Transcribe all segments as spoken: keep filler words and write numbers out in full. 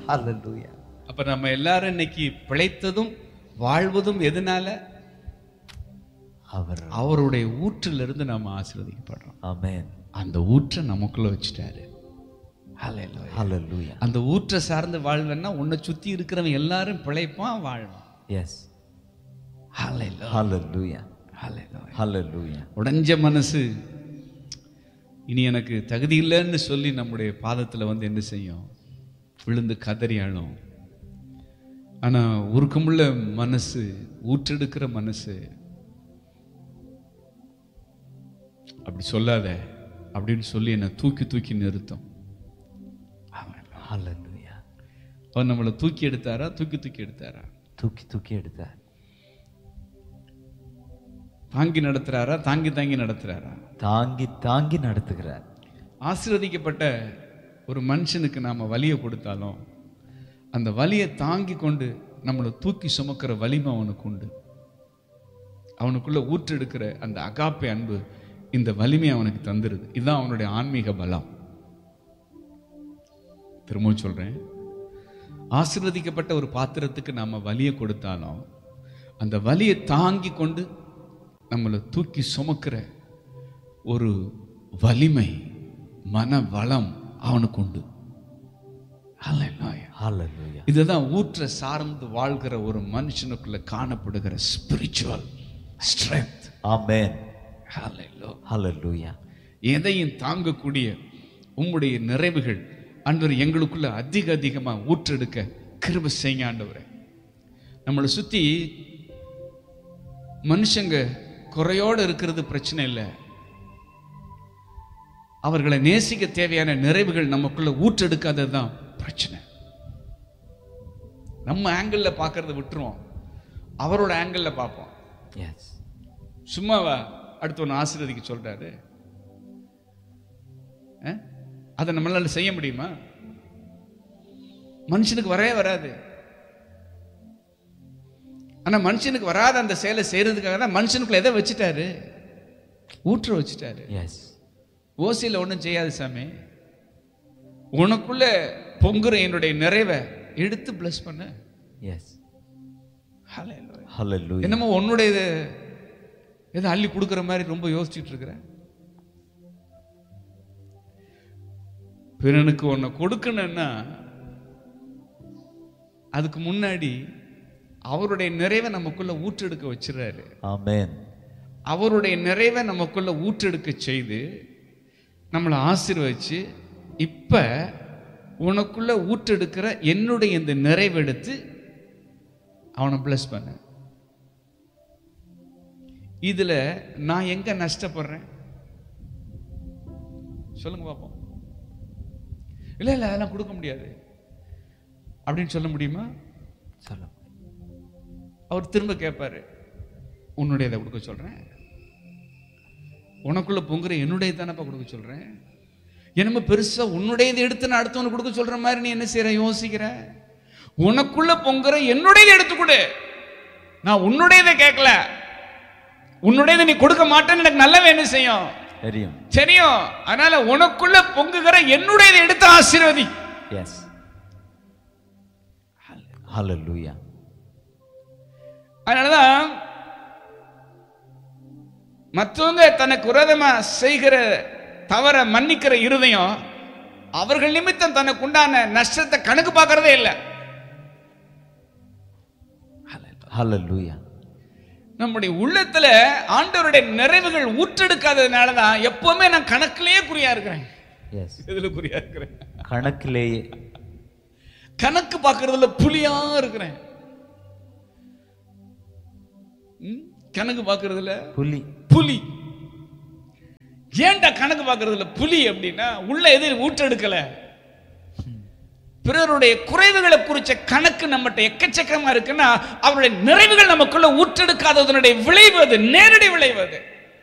ஹalleluya. அப்ப நம்ம எல்லாரும் இன்னைக்கு பிழைத்ததும் வாழ்வதும் எதனால? அவர் அவருடைய ஊற்றிலிருந்து நாம ஆசீர்வதிக்கப்படுறோம். ஆமென். அந்த ஊற்றை நமக்குள்ள வச்சுட்டாரு. ஹalleluya. ஹalleluya. அந்த ஊற்றை சார்ந்து வாழ்வேன்னா உன்னை சுத்தி இருக்கிறவன் எல்லாரும் பிழைப்பான் வாழ்வான். எஸ். ஹalleluya. ஹalleluya. ஹalleluya. ஹalleluya. உடைஞ்ச மனசு இனி எனக்கு தகுதி இல்லைன்னு சொல்லி நம்முடைய பாதத்துல வந்து என்ன செய்யும்? விழுந்து கதறி அழும். ஆனா உருக்கமுள்ள மனசு, ஊற்றெடுக்கிற மனசு அப்படி சொல்லாத அப்படின்னு சொல்லி என்னை தூக்கி தூக்கி நிறுத்தும். ஹalleluya. அவர் நம்மளை தூக்கி எடுத்தாரா? தூக்கி தூக்கி எடுத்தாரா? தூக்கி தூக்கி எடுத்தார். தாங்கி நடத்துறாரா? தாங்கி தாங்கி நடத்துறாரா? தாங்கி தாங்கி நடத்துகிறார். ஆசீர்வதிக்கப்பட்ட ஒரு மனுஷனுக்கு நாம வலியை கொடுத்தாலும் அந்த வலியை தாங்கி கொண்டு நம்மளை தூக்கி சுமக்கிற வலிமை அவனுக்கு உண்டு. அவனுக்குள்ள ஊற்றெடுக்கிற அந்த அகாப்பை அன்பு இந்த வலிமை அவனுக்கு தந்துருது. இதுதான் அவனுடைய ஆன்மீக பலம். திரும்பவும் சொல்றேன், ஆசீர்வதிக்கப்பட்ட ஒரு பாத்திரத்துக்கு நாம வலியை கொடுத்தாலும் அந்த வலியை தாங்கி கொண்டு நம்மளை தூக்கி சுமக்கிற ஒரு வலிமை, மன வளம் அவனுக்கு உண்டு. ஹalleluya. இதுதான் ஊற்ற சார்ந்து வாழ்கிற ஒரு மனுஷனுக்குள்ள காணப்படுகிற ஸ்பிரிச்சுவல் ஸ்ட்ரெங்த். ஆமென். ஹalleluya. ஹalleluya. எதையும் தாங்கக்கூடிய உம்முடைய நிறைவுகள் ஆண்டவரே எங்களுக்குள்ள அதிக அதிகமா ஊற்றெடுக்க கிருபை செய்யுங்க ஆண்டவரே. நம்மளை சுத்தி மனுஷங்க குறையோடு இருக்கிறது பிரச்சனை இல்லை. அவர்களை நேசிக்க தேவையான நிறைவுகள் நமக்குள்ள ஊற்றெடுக்காதது தான் பிரச்சனை. நம்ம ஆங்கிள் பார்க்கறத விட்டுருவோம், அவரோட ஆங்கிள் பார்ப்போம். எஸ். சும்மாவா அடுத்தவன் ஆசீர்வதிக்க சொல்றாரு? அதை நம்மளால செய்ய முடியுமா? மனுஷனுக்கு வரவே வராது. ஆனா மனுஷனுக்கு வராத அந்த செயலை செய்யறதுக்காக தான் மனுஷனுக்குள்ள எதை வச்சுட்டாரு? ஊற்ற வச்சுட்டாரு. எஸ். ஓசியில ஒன்றும் செய்யாது சாமி, உனக்குள்ள பொங்குற என்னுடைய நிறைவை எடுத்து பிளஸ் பண்ண. எஸ். ஹalleluya. என்னமோ உன்னுடைய எதை அள்ளி கொடுக்குற மாதிரி ரொம்ப யோசிச்சுட்டு இருக்கிற. பிறனுக்கு ஒன்னை கொடுக்கணும்னா அதுக்கு முன்னாடி அவருடைய நிறைவை நமக்குள்ள ஊற்றெடுக்க வச்சிடறாரு. ஆமென். அவருடைய நிறைவை நமக்குள்ள ஊற்றெடுக்க செய்து நம்மளை ஆசீர்வதிச்சு, இப்ப உனக்குள்ள ஊற்றெடுக்கிற என்னுடைய இந்த நிறைவெடுத்து அவனை பிளஸ் பண்ண. இதுல நான் எங்க நஷ்டப்படுறேன் சொல்லுங்க பாப்போம். இல்ல இல்ல அதெல்லாம் கொடுக்க முடியாது அப்படின்னு சொல்ல முடியுமா? சொல்ல. அவர் திரும்ப கேட்பாரு, உன்னுடையதை கொடுக்க சொல்றேன், உனக்குள்ள பொங்குற என்னுடைய தானப்பா கொடுக்க சொல்றேன். என்னமோ பெருசா உன்னுடையதை எடுத்து நான் அடுத்தவனுக்கு கொடுக்க சொல்ற மாதிரி நீ என்ன செய்யற? யோசிக்கிற. உனக்குள்ள பொங்குற என்னுடையதை எடுத்து கொடு. நான் உன்னுடையதை கேட்கல. உன்னுடையதை நீ கொடுக்க மாட்டேன்னு எனக்கு நல்லவே என்ன செய்யும்? தெரியும். தெரியும். அதனால உனக்குள்ள பொங்குகிற என்னுடையதை எடுத்து ஆசீர்வதி. எஸ். ஹalleluya. அதனாலதான் மற்றவங்க தனக்கு விரோதமா செய்கிற தவற மன்னிக்கிற இருதயம் அவர்கள் நிமித்தம் தனக்கு உண்டான நஷ்டத்தை கணக்கு பார்க்கறதே இல்லை. ஹalleluya. நம்முடைய உள்ளத்துல ஆண்டவருடைய நிறைவுகள் ஊற்றெடுக்காததுனாலதான் எப்பவுமே நான் கணக்கிலேயே குறியா இருக்கிறேன். எஸ். எதுல குறியா இருக்கிறேன்? கணக்கிலேயே. கணக்கு பார்க்கறதுல புலியா இருக்கிறேன். கணக்கு பார்க்கறதுல புலி. புலி. ஏன்டா கணக்கு பார்க்கறதுல புலி அப்படின்னா உள்ள எது ஊற்றெடுக்கல. பிறருடைய குறைவுகளை குறிச்ச கணக்கு நம்மகிட்ட எக்கச்சக்கமா இருக்குன்னா அவருடைய நிறைவுகள் நமக்குள்ள ஊற்றெடுக்காததனுடைய விளைவு, அது நேரடி விளைவு. அது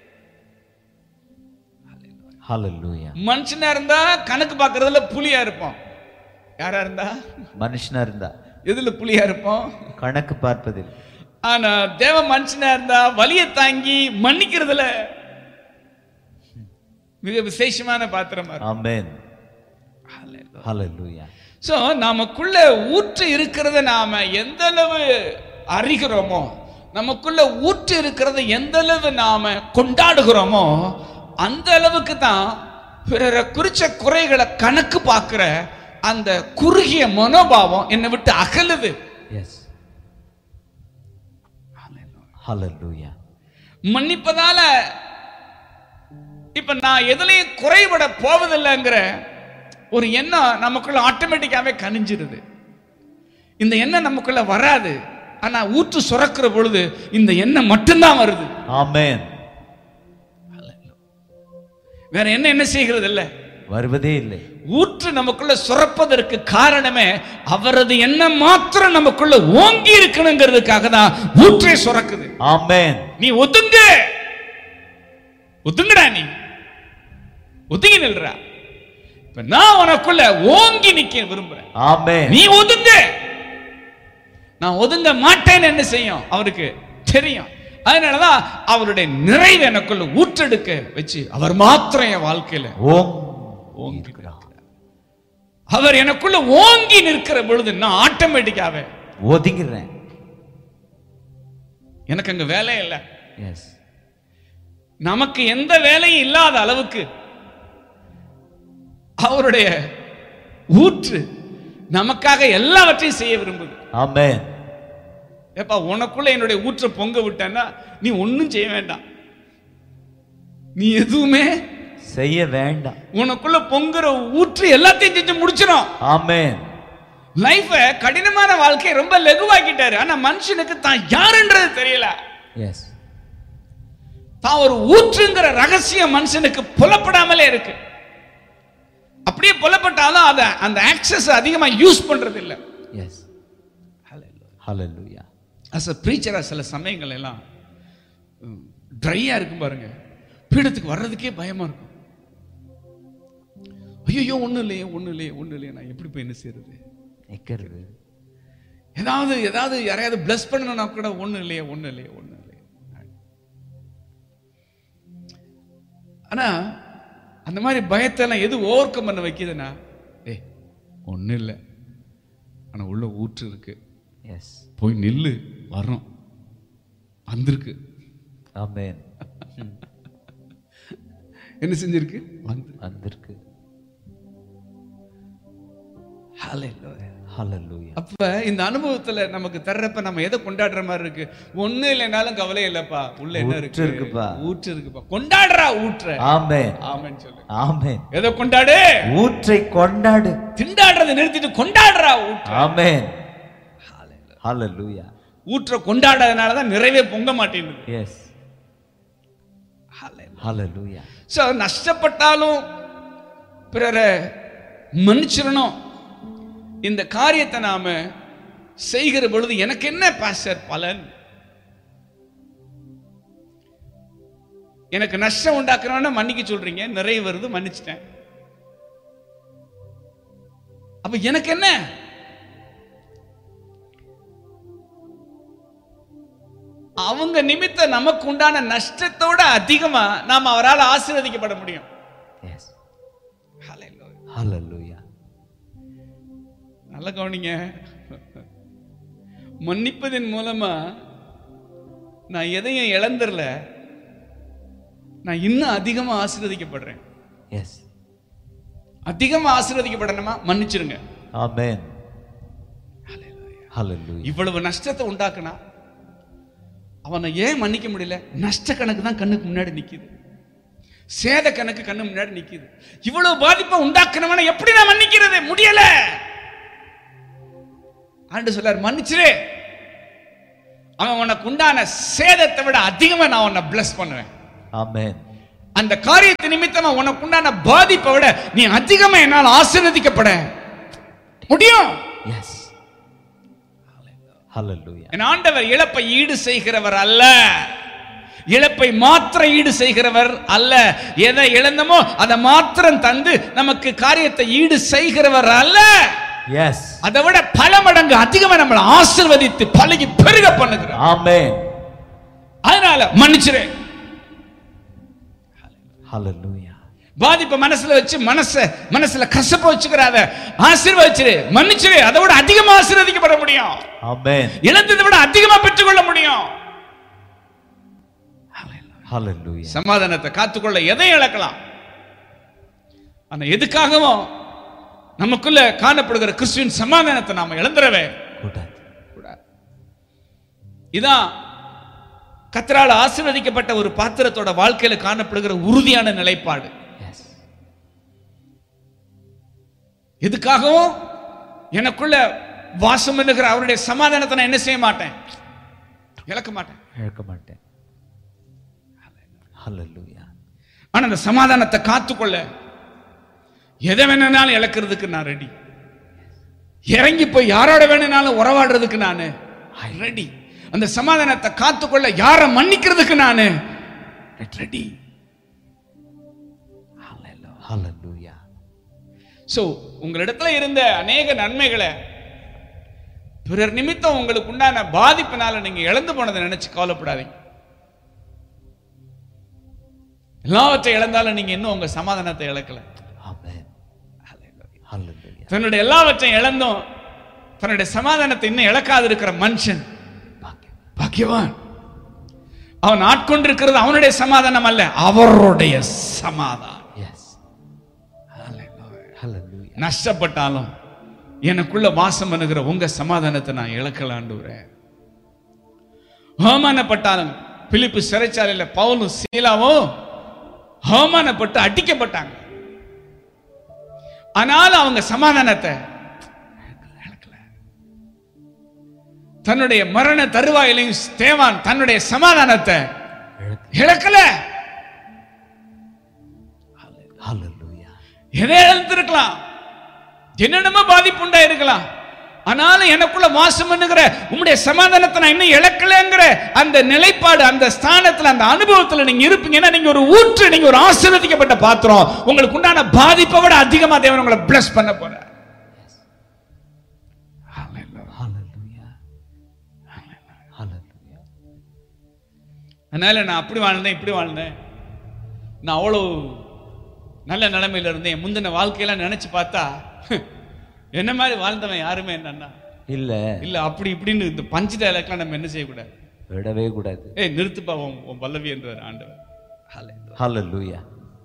ஹalleluya. மனுஷனா இருந்தா கணக்கு பார்க்கறதுல புலியா இருப்போம். யாரா இருந்தா? மனுஷனா இருந்தா எதுல புலியா இருப்போம்? கணக்கு பார்ப்பதில். ஆனா தேவ மனுஷனா இருந்தா வலியை தாங்கி மன்னிக்கிறதுல மிக விசேஷமான பாத்திரமா இருக்கும். ஆமென். Hallelujah. சோ நமக்குள்ள ஊற்று இருக்கிறத நாம எந்த அளவு அறிகிறோமோ, நமக்குள்ள ஊற்று இருக்கிறத எந்த அளவு நாம கொண்டாடுகிறோமோ, அந்த அளவுக்கு தான் பிறரை குறிச்ச குறைகளை கணக்கு பார்க்கிற அந்த குறுகிய மனோபாவம் என்னை விட்டு அகலுது. Yes. Hallelujah. மன்னிப்பதால இப்ப நான் எதுலையும் குறைபட போவதில்லைங்கிற ஒரு எண்ணம் நமக்குள்ள ஆட்டோமேட்டிக்காவே கனிஞ்சிருது. இந்த எண்ணம் நமக்குள்ள வராது, ஆனா ஊற்று சுரக்கிற பொழுது இந்த எண்ணம் மட்டும்தான் வருது. Amen. வேற என்ன என்ன செய்கிறது இல்ல, வருவதே இல்லை. ஊற்று நமக்குள்ள சுரப்பதற்கு காரணமே அவரது எண்ணம் மாத்திரம் நமக்குள்ள ஓங்கி இருக்கணுங்கிறதுக்காக தான் ஊற்றே சுரக்குது. ஆமென். நீ ஒதுங்க, ஒதுங்கடா, நீ ஒதுங்கி நில்றா. இப்ப நான் உனக்குள்ள ஓங்கி நிக்க விரும்புறேன். ஆமென். நீ ஒதுங்க. நான் ஒதுங்க மாட்டேன்னு என்ன செய்யும் அவருக்கு தெரியும். அதனாலதான் அவருடைய நிறைவு எனக்குள்ள ஊற்றெடுக்க வச்சு அவர் மாத்திரம் என் வாழ்க்கையில ஓங்கி அவர் எனக்குள்ள ஓங்கி நிற்கிற பொழுது நான் ஆட்டோமேட்டிக்காவே ஒதுங்கிறேன். எனக்கு அங்க வேலை இல்லை. எஸ். நமக்கு எந்த வேலையும் இல்லாத அளவுக்கு அவருடைய ஊற்று நமக்காக எல்லாவற்றையும் செய்ய விரும்புது. ஆமென். ஏப்பா உனக்குள்ள என்னுடைய ஊற்றை பொங்க விட்டேன்னா நீ ஒன்னும் செய்ய வேண்டாம், நீ எதுவுமே செய்ய வேண்டாம். உனக்குள்ள பொங்குற ஊற்று எல்லாத்தையும் செஞ்சு முடிச்சிடும். ஆமென். லைஃப கடினமான வாழ்க்கையை ரொம்ப லகுவாக்கிட்டாரு. ஆனா மனுஷனுக்கு தான் யாருன்றது தெரியல. எஸ். தான் ஒரு ஊற்றுங்கிற ரகசியம் மனுஷனுக்கு புலப்படாமலே இருக்கு. அப்படியே புலப்பட்டாலும் அத அந்த ஆக்சஸ் அதிகமா யூஸ் பண்றது இல்ல. S. Hallelujah. as a preacher சில சமயங்கள் எல்லாம் ட்ரையா இருக்கும் பாருங்க, பீடத்துக்கு வர்றதுக்கே பயமா இருக்கும். ஐயோ ஒண்ணு இல்லையே ஒண்ணு இல்லையே ஒண்ணு இல்லையே நான் எப்படி போய் என்ன செய்யறது நிக்கிறது. ஏதாவது ஏதாவது யாரையாவது பிளஸ் பண்ணணும்னா கூட ஒண்ணு இல்லையே ஒண்ணு இல்லையே ஒண்ணு இல்லையே. ஆனா அந்த மாதிரி பயத்தை எல்லாம் எது ஓவர் கம் பண்ண வைக்குதுன்னா, ஏய் ஒண்ணு இல்லை ஆனா உள்ள ஊற்று இருக்கு, எஸ், போய் நில்லு, வர்றோம், வந்திருக்கு. ஆமென். என்ன செஞ்சிருக்கு? வந்திருக்கு. ஹalleluya. ஹalleluya. அப்ப இந்த அனுபவத்துல நமக்கு தர்றப்ப நம்ம எதை கொண்டாடுற மாதிரி இருக்கு? ஒண்ணு இல்லைனாலும் கவலை இல்லப்பா, உள்ள என்ன இருக்கு? இருக்குப்பா, ஊற்று இருக்குப்பா. கொண்டாடுறா ஊற்ற. ஆமென். ஆமென் சொல்லு. ஆமென். எதை கொண்டாடு? ஊற்றை கொண்டாடு. திண்டாடுறதை நிறுத்திட்டு கொண்டாடுறா ஊற்ற. ஆமென். ஹalleluya. ஊற்ற கொண்டாடாதனால தான் நிறைவே பொங்க மாட்டேங்குது. எஸ். ஹalleluya. சோ நஷ்டப்பட்டாலும் பிறரை மன்னிச்சிடணும். இந்த காரியத்தை நாம செய்கிற பொழுது எனக்கு என்ன பாஸ்டர் பலன்? எனக்கு நஷ்டம் உண்டாக்குறவன மன்னிக்க சொல்றீங்க, நிறைய வருது, மன்னிச்சிட்டேன். அப்ப எனக்கு என்ன? அவங்க நிமித்த நமக்கு உண்டான நஷ்டத்தோட அதிகமா நாம் அவரால் ஆசீர்வதிக்கப்பட முடியும். எஸ். ஹalleluya. நல்ல கவனிங்க. மன்னிப்பதன் மூலமா நான் எதையும் இழந்துடல, நான் இன்னும் அதிகமா ஆசீர்வதிக்கப்படுறேன். எஸ். அதிகமா ஆசீர்வதிக்கப்படணுமா? மன்னிச்சிருங்க. ஆமென். ஹalleluya. இவ்வளவு நஷ்டத்தை உண்டாக்குனா அவனை ஏன் மன்னிக்க முடியல? நஷ்ட கணக்கு தான் கண்ணுக்கு முன்னாடி நிக்குது, சேத கணக்கு கண்ணு முன்னாடி நிக்குது. இவ்வளவு பாதிப்பை உண்டாக்குனவனை எப்படி நான் மன்னிக்கிறது? முடியல. ஆண்டு சொல்லார், மன்னிச்சிரு, அவன் உனக்கு உண்டான சேதத்தை விட அதிகமா நான் உன்னை பிளஸ் பண்ணுவேன். ஆமென். அந்த காரியத்தை நிமித்தமா உனக்கு உண்டான பாதிப்பை விட நீ அதிகமா என்னால் ஆசீர்வதிக்கப்பட முடியும். எஸ். ஹalleluya. என் ஆண்டவர் இழப்பை ஈடு செய்கிறவர் அல்ல, இழப்பை மாத்திரம் ஈடு செய்கிறவர் அல்ல. எதை இழந்தமோ அதை மாத்திரம் தந்து நமக்கு காரியத்தை ஈடு செய்கிறவர் அல்ல. எஸ். அதை விட பல மடங்கு அதிகமா நம்மளை ஆசீர்வதித்து பழகி பெருக பண்ணுகிறார். ஆமென். அதனால மன்னிச்சிரு. ஹalleluya. பாதிப்பை மனசுல வச்சு மனச மனசுல கசப்ப வச்சுக்கிறாத, ஆசீர்வதிச்சிரு, மன்னிச்சிரு. அதை விட அதிகமா ஆசீர்வதிக்கப்பட முடியும். ஆமென். இழந்ததை விட அதிகமா பெற்றுக்கொள்ள முடியும். ஹalleluya. சமாதானத்தை காத்துக்கொள்ள எதை இழக்கலாம், ஆனா எதுக்காகவும் நமக்குள்ள காணப்படுகிற கிறிஸ்துவின் சமாதானத்தை நாம இழந்துடவே கூடாது. இதான் கர்த்தரால் ஆசீர்வதிக்கப்பட்ட ஒரு பாத்திரத்தோட வாழ்க்கையில காணப்படுகிற உறுதியான நிலைப்பாடு. எதுக்காகவும் எனக்குள்ள வாசம் பண்ணுகிற அவருடைய சமாதானத்தை நான் என்ன செய்ய மாட்டேன், இழக்க மாட்டேன் இழக்க மாட்டேன். ஹalleluya. ஆனா அந்த சமாதானத்தை காத்துக்கொள்ள எதை வேணும்னாலும் இழக்கிறதுக்கு நான் ரெடி. இறங்கி போய் யாரோட வேணும்னாலும் உறவாடுறதுக்கு நானு ரெடி. அந்த சமாதானத்தை காத்துக்கொள்ள யாரை மன்னிக்கிறதுக்கு நானு ரெடி. ஹalleluya. சோ உங்களிடத்துல இருந்த அநேக நன்மைகளை பிறர் நிமித்தம் உங்களுக்கு உண்டான பாதிப்பினால நீங்க இழந்து போனதை நினைச்சு கவலைப்படாதீங்க. எல்லாவற்றை இழந்தாலும் நீங்க இன்னும் உங்க சமாதானத்தை இழக்கல. தன்னுடைய எல்லாவற்றையும் இழந்தோம் தன்னுடைய சமாதானத்தை இன்னும் இழக்காது இருக்கிற மனுஷன் பாக்கியவான். அவன் ஆட்கொண்டிருக்கிறது அவனுடைய சமாதானம் அல்ல, அவருடைய சமாதானம். நஷ்டப்பட்டாலும் எனக்குள்ள வாசம் பண்ணுகிற உங்க சமாதானத்தை நான் இழக்கலாண்டுறேன். அவமானப்பட்டாலும் பிலிப்பு சிறைச்சாலையில பவுலும் சீலாவும் அவமானப்பட்டு அடிக்கப்பட்டாங்க. ஆனாலும் அவங்க சமாதானத்தை தன்னுடைய மரண தருவாயிலையும் ஸ்தேவான் தன்னுடைய சமாதானத்தை இழக்கல. எதை இழந்திருக்கலாம், என்னென்னமோ பாதிப்பு உண்டா இருக்கலாம், ஆனாலும் எனக்குள்ள வாசம் பண்ணுகிற உங்களுடைய சமாதானத்தை நான் இன்னும் இழக்கலங்கிற அந்த நிலைப்பாடு, அந்த ஸ்தானத்துல, அந்த அனுபவத்துல நீங்க இருப்பீங்க. நீங்க ஒரு ஊற்று, நீங்க ஒரு ஆசீர்வதிக்கப்பட்ட பாத்திரம். உங்களுக்கு உண்டான பாதிப்பை விட அதிகமா தேவன் உங்களை பிளஸ் பண்ண போறார். அதனால நான் அப்படி வாழ்ந்தேன், இப்படி வாழ்ந்தேன், நான் அவ்வளவு நல்ல நிலைமையில இருந்தேன். முந்தின வாழ்க்கையெல்லாம் நினைச்சு பார்த்தா என்ன மாதிரி வாழ்ந்தவன் யாருமே என்னன்னா இல்ல இல்ல அப்படி இப்படின்னு இந்த பஞ்சு டயலாக்லாம் நம்ம என்ன செய்யக்கூடாது, விடவே கூடாது. ஏய் நிறுத்துப்பா உன் பல்லவி என்றார் ஆண்டவர். ஹalleluya.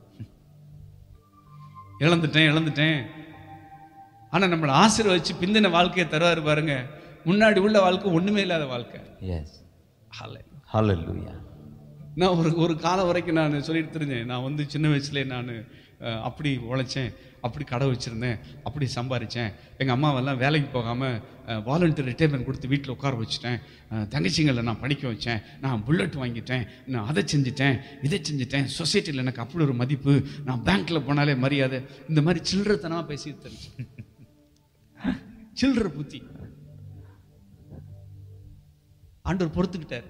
இழந்துட்டேன் இழந்துட்டேன் ஆனா நம்மளை ஆசீர்வதிச்சு பிந்தின வாழ்க்கையை தருவாரு பாருங்க. முன்னாடி உள்ள வாழ்க்கை ஒண்ணுமே இல்லாத வாழ்க்கை. எஸ் ஹalleluya. நான் ஒரு ஒரு காலம் வரைக்கும் நான் சொல்லிட்டு தெரிஞ்சேன். நான் வந்து சின்ன வயசுல நான் அப்படி உழைச்சேன், அப்படி கடை வச்சுருந்தேன், அப்படி சம்பாதிச்சேன், எங்கள் அம்மாவெல்லாம் வேலைக்கு போகாமல் வாலண்டியர் ரிட்டைர்மெண்ட் கொடுத்து வீட்டில் உட்கார வச்சுட்டேன், தங்கச்சிங்களை நான் படிக்க வச்சேன், நான் புல்லட் வாங்கிட்டேன், நான் அதை செஞ்சுட்டேன், இதை செஞ்சுட்டேன், சொசைட்டியில் எனக்கு அப்படி ஒரு மதிப்பு, நான் பேங்க்கில் போனாலே மரியாதை, இந்த மாதிரி சில்லறத்தனமாக பேசிட்டு தெரிஞ்சேன். சில்லற புத்தி ஆண்டவர் பொறுத்துக்கிட்டார்.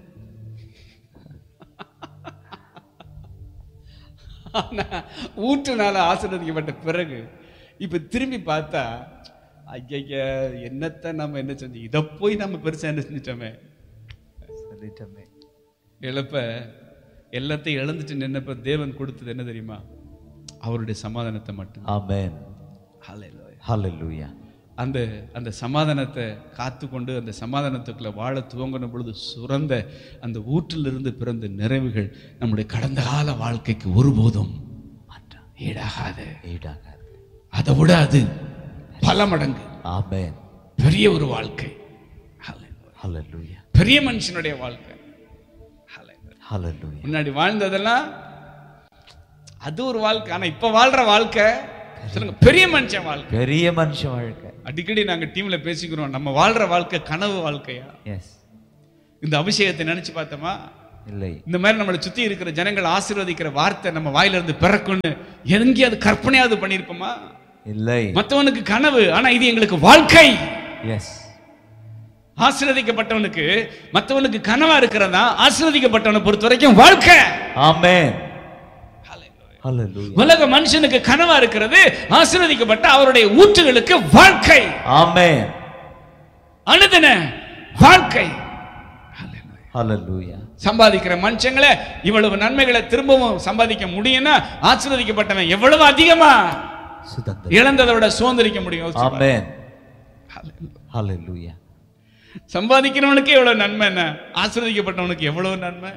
ஊற்றுனால ஆசீர்வதிக்கப்பட்ட பிறகு இப்ப திரும்பி பார்த்தா ஐயா என்னத்த நம்ம என்ன செஞ்சோம், இதை போய் நம்ம பெருசா என்ன செஞ்சிட்டோமே சொல்லிட்டோமே. இழப்ப எல்லாத்தையும் இழந்துட்டு நின்னப்ப தேவன் கொடுத்தது என்ன தெரியுமா? அவருடைய சமாதானத்தை மட்டும். ஆமென். ஹalleluya. அந்த அந்த சமாதானத்தை காத்து கொண்டு அந்த சமாதானத்துக்குள்ள வாழ துவங்கின பொழுது சுரந்த அந்த ஊற்றிலிருந்து பிறந்த நிறைவுகள் நம்முடைய கடந்த கால வாழ்க்கைக்கு ஒருபோதும் ஈடாகாது ஈடாகாது அதை விட அது பல மடங்கு. ஆமென். பெரிய ஒரு வாழ்க்கை. ஹalleluya. பெரிய மனுஷனுடைய வாழ்க்கை. ஹalleluya. முன்னாடி வாழ்ந்ததெல்லாம் அது ஒரு வாழ்க்கை. ஆனா இப்ப வாழ்ற வாழ்க்கை சொல்லுங்க பெரிய மனுஷன் வாழ்க்கை. பெரிய மனுஷன் வாழ்க்கை. அடிக்கடி நாங்க டீம்ல பேசிக்கிறோம், நம்ம வாழ்ற வாழ்க்கை கனவு வாழ்க்கையா? எஸ். இந்த அபிஷேகத்தை நினைச்சு பார்த்தோமா? இல்லை. இந்த மாதிரி நம்மளை சுத்தி இருக்கிற ஜனங்கள் ஆசீர்வதிக்கிற வார்த்தை நம்ம வாயில இருந்து பிறக்கும்னு எங்கேயாவது கற்பனையாவது பண்ணிருப்போமா? இல்லை. மற்றவனுக்கு கனவு, ஆனா இது எங்களுக்கு வாழ்க்கை. எஸ். ஆசீர்வதிக்கப்பட்டவனுக்கு மற்றவனுக்கு கனவா இருக்கிறதா ஆசீர்வதிக்கப்பட்டவனை பொறுத்த வரைக்கும் வாழ்க்கை. ஆமென். ஹalleluya. உலக மனுஷனுக்கு கனவா இருக்கிறது, ஆசீர்வதிக்கப்பட்ட அவருடைய ஊற்றுகளுக்கு வாழ்க்கை. ஆமென். அனுதின வாழ்க்கை. ஹalleluya. சம்பாதிக்கிற மனுஷங்களை இவ்வளவு நன்மைகளை திரும்பவும் சம்பாதிக்க முடியும்னா ஆசீர்வதிக்கப்பட்டவன் எவ்வளவு அதிகமா இழந்ததை விட சுதந்திரிக்க முடியும். ஆமென். ஹல்லேலூயா. சம்பாதிக்கிறவனுக்கு எவ்வளவு நன்மை, என்ன ஆசீர்வதிக்கப்பட்டவனுக்கு எவ்வளவு நன்மை,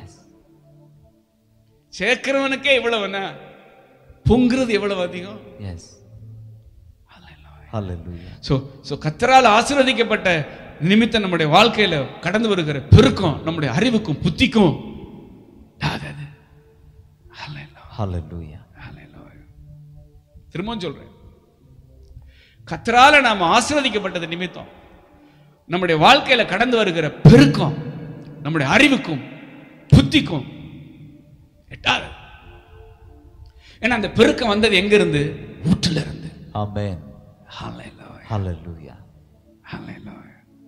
சேர்க்கிறவனுக்கே இவ்வளவு என்ன, பொங்குறது எவ்வளவு அதிகம். சோ சோ கர்த்தரால் ஆசீர்வதிக்கப்பட்ட நிமித்தம் நம்முடைய வாழ்க்கையில கடந்து வருகிற பெருக்கம் நம்முடைய அறிவுக்கும் புத்திக்கும் திரும்பவும் சொல்றேன், கர்த்தரால நாம ஆசீர்வதிக்கப்பட்டது நிமித்தம் நம்முடைய வாழ்க்கையில கடந்து வருகிற பெருக்கம் நம்முடைய அறிவுக்கும் புத்திக்கும் எட்டாது. ஏன்னா அந்த பெருக்கம் வந்தது எங்க இருந்து? ஊற்றுல இருந்து. ஆமென். ஹல்லேலூயா. ஹல்லேலூயா. ஹல்லேலூயா.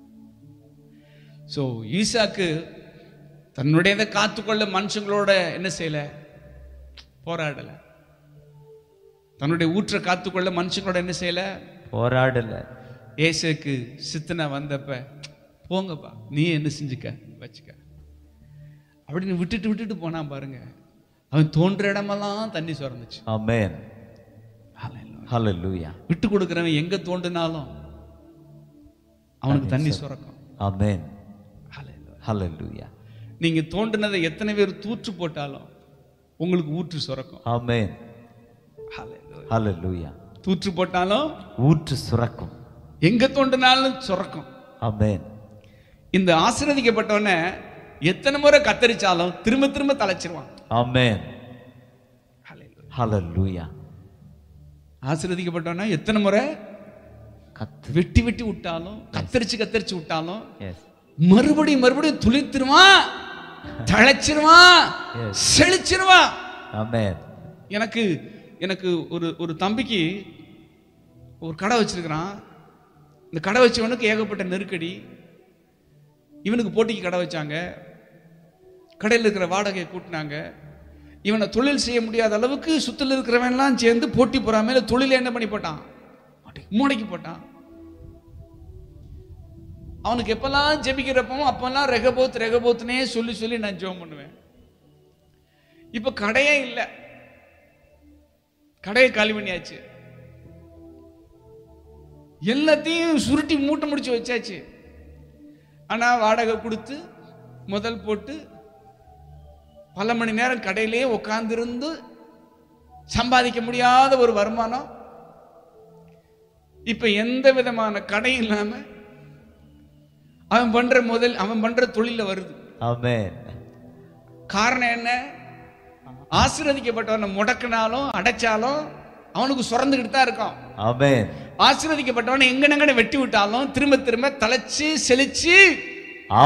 சோ ஈசாக்கு தன்னுடையதை காத்துக்கொள்ள மனுஷங்களோட என்ன செய்யல? போராடல. தன்னுடைய ஊற்றை காத்துக்கொள்ள மனுஷங்களோட என்ன செய்யல? போராடல. ஏசேக்கு சித்தனை வந்தப்ப, போங்கப்பா நீ என்ன செஞ்சுக்க வச்சுக்க அப்படின்னு விட்டுட்டு விட்டுட்டு போனான் பாருங்க. அவன் தோன்ற இடமெல்லாம் தண்ணி சுரந்துச்சு. ஆமென். ஹல்லேலூயா. விட்டு கொடுக்கிறவன் எங்க தோண்டினாலும் அவனுக்கு தண்ணி சுரக்கும். ஆமென். ஹல்லேலூயா. நீங்க தோண்டினதை எத்தனை பேர் தூற்று போட்டாலும் உங்களுக்கு ஊற்று சுரக்கும். ஆமென். ஹல்லேலூயா. தூற்று போட்டாலும் ஊற்று சுரக்கும். எங்க தோண்டினாலும் சுரக்கும். ஆமென். இந்த ஆசீர்வதிக்கப்பட்டவன எத்தனை முறை கத்தரிச்சாலும் திரும்ப திரும்ப தலைச்சிருவான். ஆமென். ஹல்லேலூயா. ஆசீர்வதிக்கப்பட்டவன எத்தனை முறை வெட்டி வெட்டி விட்டாலும் கத்தரிச்சு கத்தரிச்சு விட்டாலும் மறுபடியும் மறுபடியும் துளித்திருவான், தழைச்சிருவான், செழிச்சிருவான். ஆமென். எனக்கு எனக்கு ஒரு ஒரு தம்பிக்கு ஒரு கடை வச்சிருக்கிறான். இந்த கடை வச்சவனுக்கு ஏகப்பட்ட நெருக்கடி. இவனுக்கு போட்டிக்கு கடை வச்சாங்க. கடையில் இருக்கிற வாடகையை கூட்டினாங்க. இவனை தொழில் செய்ய முடியாத அளவுக்கு சுத்தில் இருக்கிறவன்லாம் சேர்ந்து போட்டி போறாம தொழில என்ன பண்ணி போட்டான்? மூளைக்கு போட்டான். அவனுக்கு எப்பெல்லாம் ஜெபிக்கிறப்போ அப்பெல்லாம் ரெகபோத் ரெகபோத்னே சொல்லி சொல்லி நான் ஜெபம் பண்ணுவேன். இப்ப கடையே இல்லை, கடையை காலி பண்ணியாச்சு, எல்லாத்தையும் சுருட்டி மூட்டை முடிச்சு வச்சாச்சு. ஆனா வாடகை கொடுத்து முதல் போட்டு பல மணி நேரம் கடையிலேயே உட்கார்ந்திருந்து சம்பாதிக்க முடியாத ஒரு வருமானம் இப்ப எந்த விதமான கடை இல்லாம அவன் பண்ற முதல் அவன் பண்ற தொழில வருது. ஆமென். காரணம் என்ன? ஆசீர்வதிக்கப்பட்டவனை முடக்கினாலும் அடைச்சாலும் அவனுக்கு சுரந்துகிட்டு தான் இருக்கும். ஆமென். ஆசீர்வதிக்கப்பட்டவனை எங்கனங்கன வெட்டி விட்டாலும் திரும்ப திரும்ப தலைச்சு செழிச்சு